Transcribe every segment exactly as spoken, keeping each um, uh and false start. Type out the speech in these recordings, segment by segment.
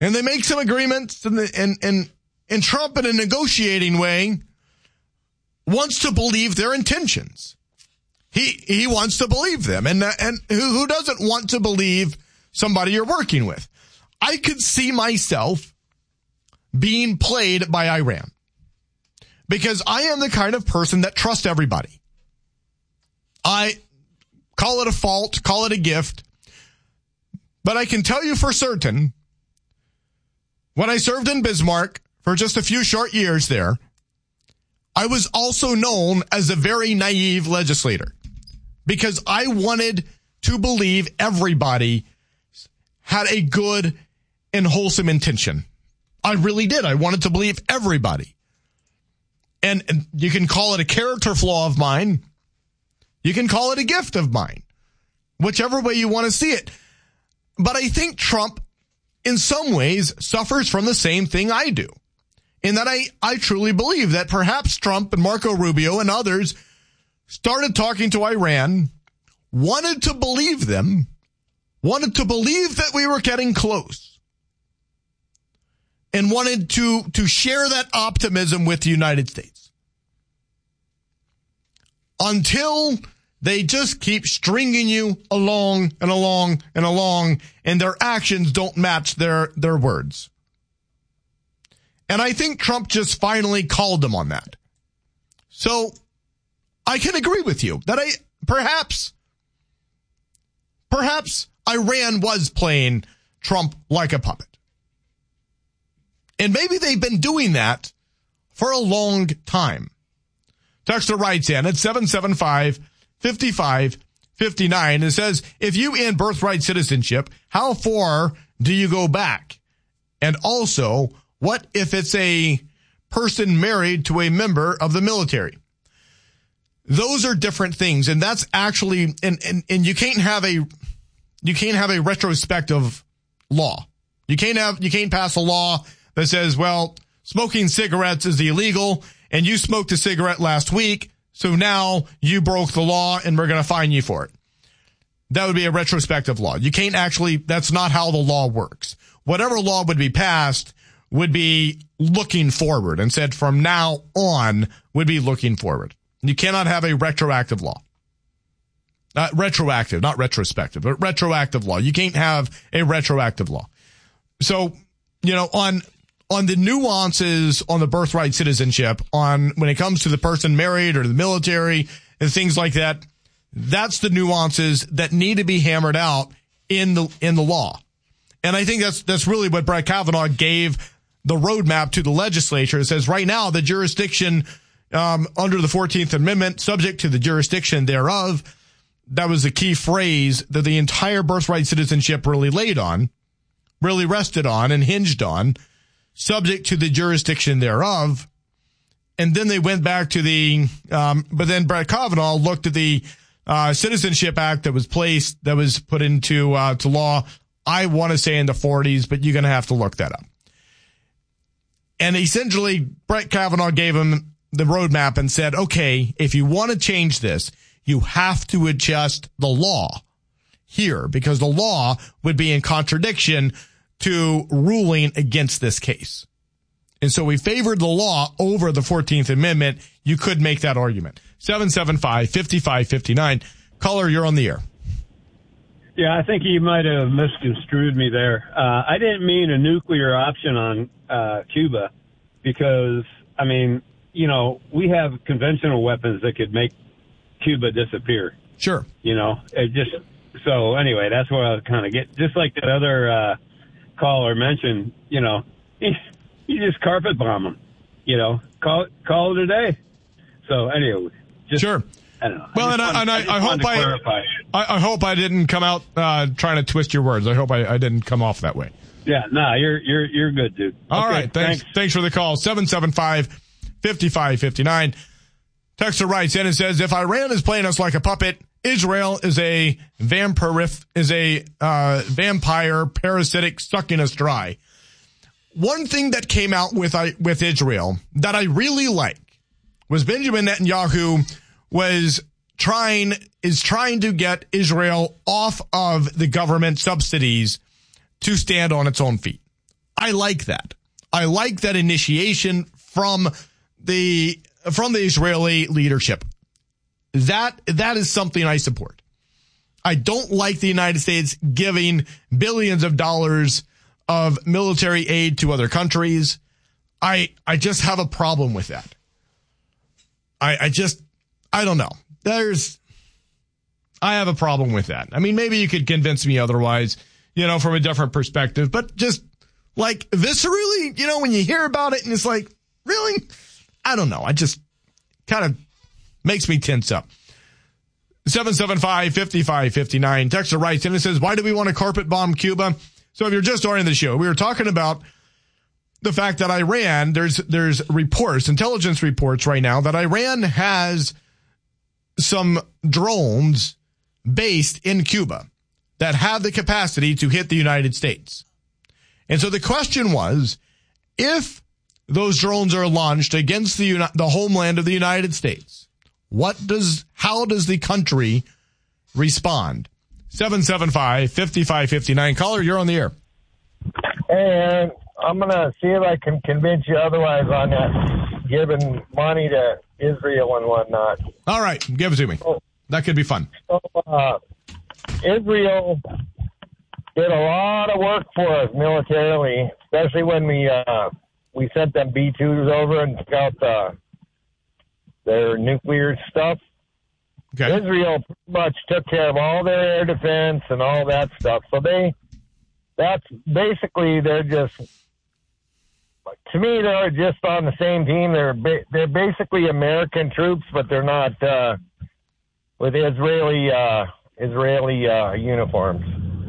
And they make some agreements, and, the, and, and, and Trump, in a negotiating way, wants to believe their intentions. He he wants to believe them. And, and who, who doesn't want to believe somebody you're working with? I could see myself being played by Iran, because I am the kind of person that trusts everybody. I call it a fault, call it a gift, but I can tell you for certain, when I served in Bismarck for just a few short years there, I was also known as a very naive legislator, because I wanted to believe everybody had a good and wholesome intention. I really did. I wanted to believe everybody. And, and you can call it a character flaw of mine. You can call it a gift of mine, whichever way you want to see it. But I think Trump, in some ways, suffers from the same thing I do, in that I, I truly believe that perhaps Trump and Marco Rubio and others started talking to Iran, wanted to believe them, wanted to believe that we were getting close, and wanted to, to share that optimism with the United States, until they just keep stringing you along and along and along, and their actions don't match their, their words. And I think Trump just finally called them on that. So I can agree with you that I perhaps, perhaps Iran was playing Trump like a puppet. And maybe they've been doing that for a long time. Texter writes in at seven seven five, five five five nine. It says, if you end birthright citizenship, how far do you go back? And also, what if it's a person married to a member of the military? Those are different things. And that's actually, and, and, and you can't have a, you can't have a retrospective law. You can't have, you can't pass a law that says, well, smoking cigarettes is illegal, and you smoked a cigarette last week, so now you broke the law and we're going to fine you for it. That would be a retrospective law. You can't actually, that's not how the law works. Whatever law would be passed would be looking forward, and said from now on would be looking forward. You cannot have a retroactive law. Uh, retroactive, not retrospective, but retroactive law. You can't have a retroactive law. So, you know, on on the nuances on the birthright citizenship, on when it comes to the person married or the military and things like that, that's the nuances that need to be hammered out in the in the law. And I think that's that's really what Brett Kavanaugh gave the roadmap to the legislature. It says right now the jurisdiction um, under the fourteenth Amendment, subject to the jurisdiction thereof. That was the key phrase that the entire birthright citizenship really laid on, really rested on and hinged on, subject to the jurisdiction thereof. And then they went back to the, um, but then Brett Kavanaugh looked at the uh, Citizenship Act that was placed, that was put into uh, to law, I want to say in the forties, but you're going to have to look that up. And essentially, Brett Kavanaugh gave him the roadmap and said, okay, if you want to change this, you have to adjust the law here, because the law would be in contradiction to ruling against this case. And so we favored the law over the fourteenth Amendment. You could make that argument. seven seven five, five five five nine. Caller, you're on the air. Yeah, I think you might have misconstrued me there. Uh, I didn't mean a nuclear option on uh, Cuba, because, I mean, you know, we have conventional weapons that could make Cuba disappear. Sure. You know, it just, so anyway, that's what I was kind of get. Just like that other uh, caller mentioned, you know, you, you just carpet bomb them, you know, call it, call it a day. So anyway, just, sure. I don't know. Well, I and, wanted, I, and I, I, I hope I, I, I hope I didn't come out uh, trying to twist your words. I hope I, I didn't come off that way. Yeah, no, nah, you're you're you're good, dude. All okay, right, thanks, thanks. Thanks for the call. seven seven five, five five five nine. Texter writes in and says, if Iran is playing us like a puppet, Israel is a vampire, is a uh, vampire parasitic sucking us dry. One thing that came out with I, with Israel that I really like was Benjamin Netanyahu was trying is trying to get Israel off of the government subsidies to stand on its own feet. I like that. I like that initiation from the from the Israeli leadership. That that is something I support. I don't like the United States giving billions of dollars of military aid to other countries. I I just have a problem with that. I I just I don't know. There's I have a problem with that. I mean, maybe you could convince me otherwise, you know, from a different perspective, but just like viscerally, you know, when you hear about it and it's like, really? I don't know. I just kind of makes me tense up. seven seven five, five five five nine. Texter writes in and says, why do we want to carpet bomb Cuba? So if you're just joining the show, we were talking about the fact that Iran, there's there's reports, intelligence reports right now that Iran has some drones based in Cuba that have the capacity to hit the United States. And so the question was, if those drones are launched against the uni- the homeland of the United States, what does how does the country respond? seven seven five, five five five nine. Caller, you're on the air. Hey, Aaron, I'm going to see if I can convince you otherwise on that, giving money to Israel and whatnot. All right, give it to me. So, that could be fun. So, uh, Israel did a lot of work for us militarily, especially when we uh, we sent them B twos over and took out the, their nuclear stuff. Okay. Israel pretty much took care of all their air defense and all that stuff. So they, that's basically, they're just, to me, they're just on the same team. They're ba- they're basically American troops, but they're not uh, with Israeli uh, Israeli uh, uniforms.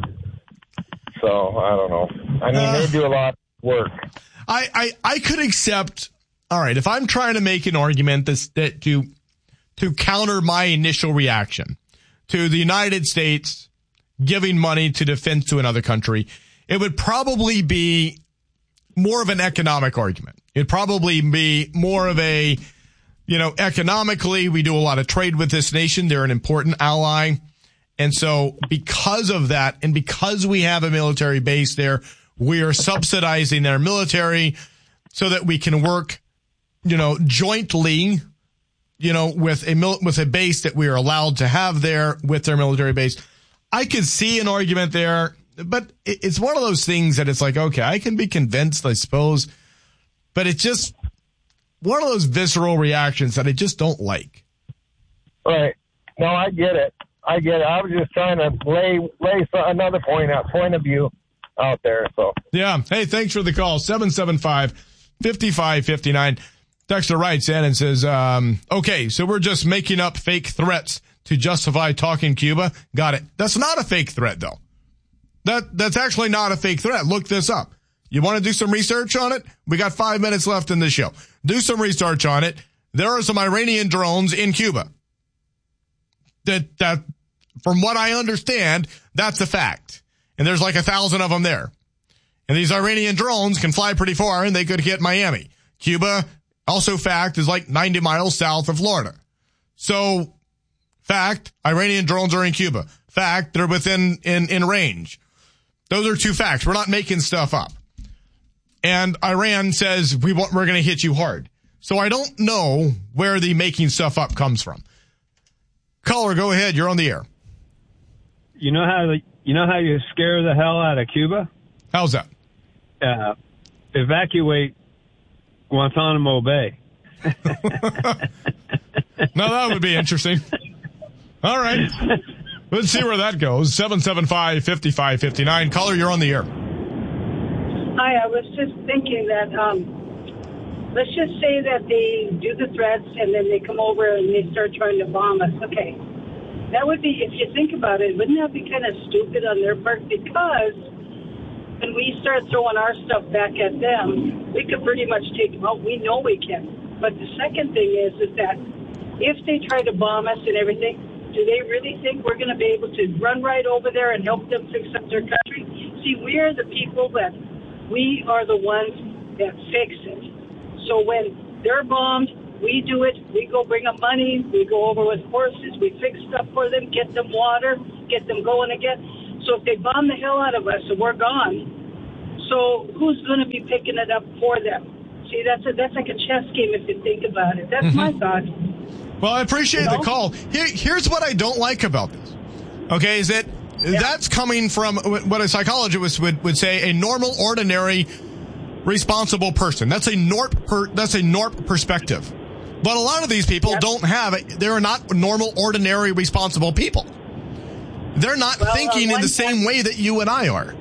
So I don't know. I mean, uh, they do a lot of work. I, I, I could accept. All right, if I'm trying to make an argument that's, that to to counter my initial reaction to the United States giving money to defense to another country, it would probably be more of an economic argument. It'd probably be more of a, you know, economically, we do a lot of trade with this nation. They're an important ally. And so because of that, and because we have a military base there, we are subsidizing their military so that we can work, you know, jointly, you know, with a mil- with a base that we are allowed to have there with their military base. I could see an argument there, but it's one of those things that it's like, okay, I can be convinced, I suppose, but it's just one of those visceral reactions that I just don't like. Right. No, I get it. I get it. I was just trying to lay lay another point out, point of view out there. So yeah. Hey, thanks for the call. seven seven five, five five five nine. Dexter writes in and says, um, okay, so we're just making up fake threats to justify talking Cuba. Got it. That's not a fake threat, though. That That's actually not a fake threat. Look this up. You want to do some research on it? We got five minutes left in the show. Do some research on it. There are some Iranian drones in Cuba. That, that, from what I understand, that's a fact. And there's like a thousand of them there. And these Iranian drones can fly pretty far and they could hit Miami. Cuba, also fact, is like ninety miles south of Florida. So, fact, Iranian drones are in Cuba. Fact, they're within, in, in range. Those are two facts. We're not making stuff up. And Iran says, we want, we're going to hit you hard. So I don't know where the making stuff up comes from. Caller, go ahead. You're on the air. You know how the, you know how you scare the hell out of Cuba? How's that? Uh, evacuate Guantanamo Bay. Now that would be interesting. All right. Let's see where that goes. seven seven five, five five five nine. Caller, you're on the air. Hi, I was just thinking that, um, let's just say that they do the threats and then they come over and they start trying to bomb us. Okay. That would be, if you think about it, wouldn't that be kind of stupid on their part? Because when we start throwing our stuff back at them, we could pretty much take them out. We know we can. But the second thing is, is that if they try to bomb us and everything, do they really think we're going to be able to run right over there and help them fix up their country? See, we are the people that, we are the ones that fix it. So when they're bombed, we do it. We go bring them money. We go over with horses. We fix stuff for them, get them water, get them going again. So if they bomb the hell out of us and we're gone, So who's going to be picking it up for them? See, that's a, that's like a chess game if you think about it. That's mm-hmm. my thought. Well, I appreciate you know? the call. Here, here's what I don't like about this. Okay, is that yeah. that's coming from what a psychologist would, would say a normal, ordinary, responsible person. That's a Norp per, that's a Norp perspective. But a lot of these people yep. don't have it. They're not normal, ordinary, responsible people. They're not well, thinking in the same way that you and I are.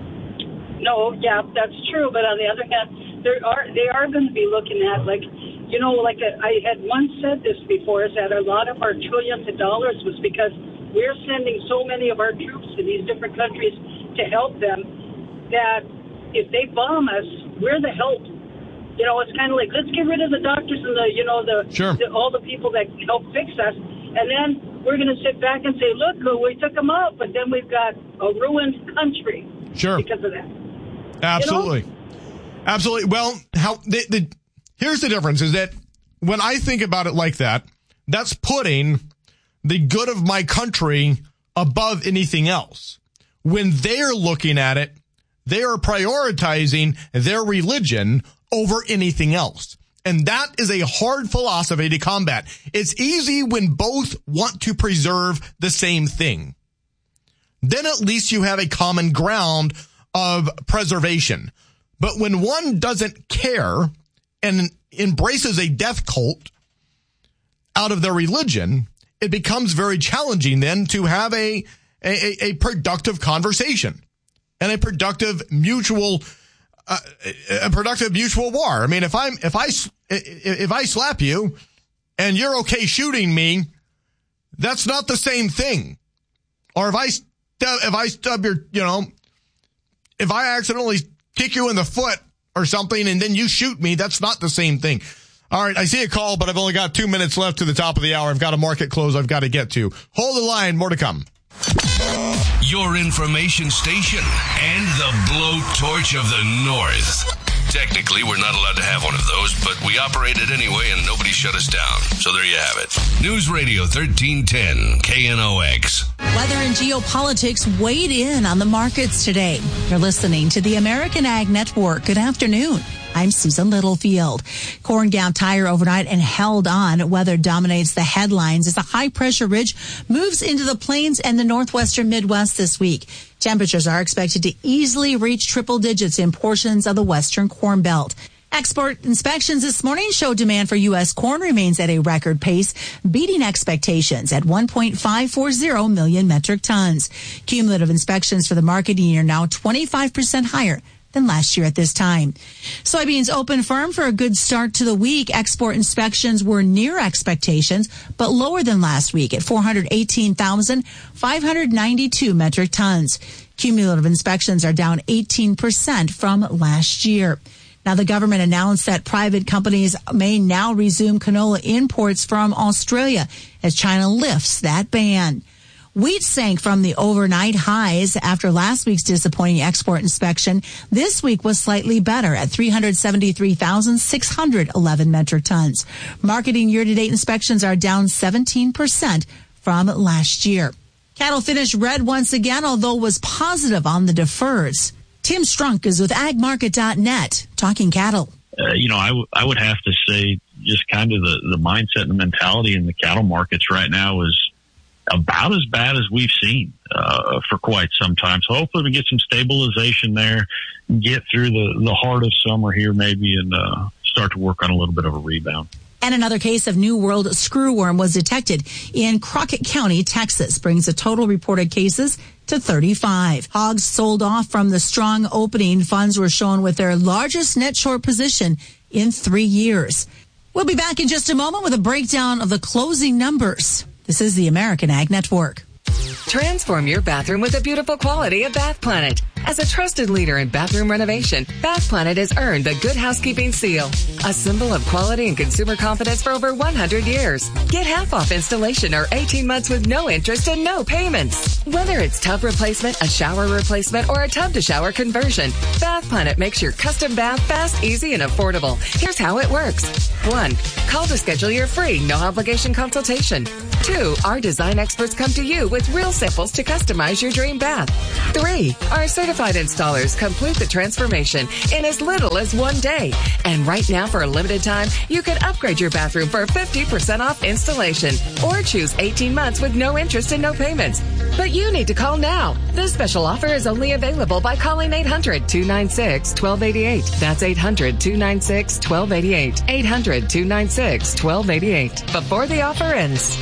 No, yeah, that's true. But on the other hand, there are they are going to be looking at, like, you know, like a, I had once said this before, is that a lot of our trillions of dollars was because we're sending so many of our troops to these different countries to help them that if they bomb us, we're the help. You know, it's kind of like, let's get rid of the doctors and the, you know, the, sure. the all the people that help fix us. And then we're going to sit back and say, look, we took them out, but then we've got a ruined country sure. because of that. Absolutely. You know? Absolutely. Well, how the, the here's the difference is that when I think about it like that, that's putting the good of my country above anything else. When they're looking at it, they are prioritizing their religion over anything else. And that is a hard philosophy to combat. It's easy when both want to preserve the same thing. Then at least you have a common ground of preservation. But when one doesn't care and embraces a death cult out of their religion, it becomes very challenging then to have a, a, a productive conversation and a productive mutual Uh, a productive mutual war. I mean, if I'm, if I, if I slap you and you're okay shooting me, that's not the same thing. Or if I, if I stub your, you know, if I accidentally kick you in the foot or something and then you shoot me, that's not the same thing. All right. I see a call, but I've only got two minutes left to the top of the hour. I've got a market close I've got to get to. Hold the line. More to come. Your information station and the blowtorch of the North. Technically, we're not allowed to have one of those, but we operate it anyway and nobody shut us down. So there you have it. News Radio thirteen ten K N O X. Weather and geopolitics weighed in on the markets today. You're listening to the American Ag Network. Good afternoon. I'm Susan Littlefield. Corn gapped higher overnight and held on. Weather dominates the headlines as a high-pressure ridge moves into the plains and the northwestern Midwest this week. Temperatures are expected to easily reach triple digits in portions of the western Corn Belt. Export inspections this morning show demand for U S corn remains at a record pace, beating expectations at one point five four zero million metric tons. Cumulative inspections for the marketing year now twenty-five percent higher than last year at this time. Soybeans open firm for a good start to the week. Export inspections were near expectations, but lower than last week at four hundred eighteen thousand five hundred ninety-two metric tons. Cumulative inspections are down eighteen percent from last year. Now, the government announced that private companies may now resume canola imports from Australia as China lifts that ban. Wheat sank from the overnight highs after last week's disappointing export inspection. This week was slightly better at three hundred seventy-three thousand six hundred eleven metric tons. Marketing year-to-date inspections are down seventeen percent from last year. Cattle finished red once again, although was positive on the defers. Tim Strunk is with ag market dot net, talking cattle. Uh, you know, I, w- I would have to say just kind of the, the mindset and the mentality in the cattle markets right now is about as bad as we've seen uh, for quite some time. So hopefully we get some stabilization there, get through the, the heart of summer here maybe, and uh, start to work on a little bit of a rebound. And another case of New World screwworm was detected in Crockett County, Texas, brings the total reported cases to thirty-five. Hogs sold off from the strong opening. Funds were shown with their largest net short position in three years. We'll be back in just a moment with a breakdown of the closing numbers. This is the American Ag Network. Transform your bathroom with the beautiful quality of Bath Planet. As a trusted leader in bathroom renovation, Bath Planet has earned the Good Housekeeping Seal, a symbol of quality and consumer confidence for over one hundred years. Get half off installation or eighteen months with no interest and no payments. Whether it's tub replacement, a shower replacement, or a tub-to-shower conversion, Bath Planet makes your custom bath fast, easy, and affordable. Here's how it works. One, call to schedule your free, no-obligation consultation. Two, our design experts come to you with real samples to customize your dream bath. Three, our certified certified installers complete the transformation in as little as one day. And right now, for a limited time, you can upgrade your bathroom for fifty percent off installation or choose eighteen months with no interest and no payments. But you need to call now. This special offer is only available by calling eight hundred, two nine six, one two eight eight. That's eight hundred, two nine six, one two eight eight. eight hundred, two nine six, one two eight eight. Before the offer ends.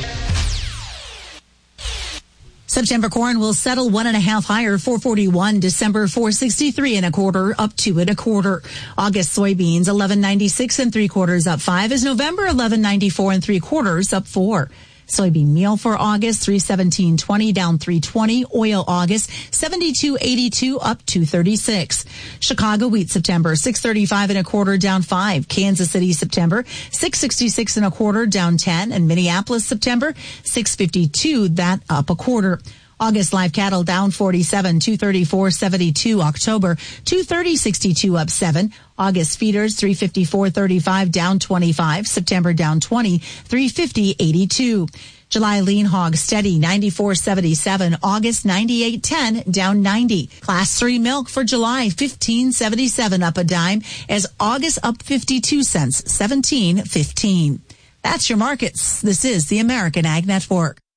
September corn will settle one and a half higher, four forty-one. December, four sixty-three and a quarter, up two and a quarter. August soybeans, eleven ninety-six and three quarters, up five. Is November, eleven ninety-four and three quarters, up four. Soybean meal for August, three seventeen twenty, down three twenty. Oil August, seventy-two eighty-two, up two thirty-six. Chicago wheat September, six thirty-five and a quarter, down five. Kansas City September, six sixty-six and a quarter, down ten. And Minneapolis September, six fifty-two, that up a quarter. August live cattle down forty-seven, two thirty-four seventy-two. October, two thirty sixty-two, up seven. August feeders, three fifty-four thirty-five, down twenty-five. September down twenty, three fifty eighty-two. July lean hog steady, ninety-four seventy-seven. August ninety-eight ten, down ninety. Class three milk for July, fifteen seventy-seven, up a dime, as August up fifty-two cents, seventeen fifteen. That's your markets. This is the American Ag Network.